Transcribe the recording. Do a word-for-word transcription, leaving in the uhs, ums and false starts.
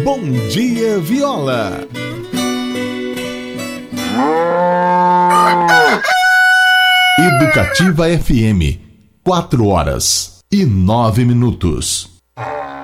Bom Dia Viola. Educativa F M, quatro horas e nove minutos.